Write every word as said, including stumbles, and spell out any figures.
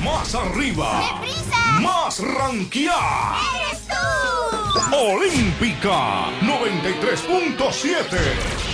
Más arriba. ¡Deprisa! Más ranqueada. ¡Eres tú! Olímpica noventa y tres punto siete.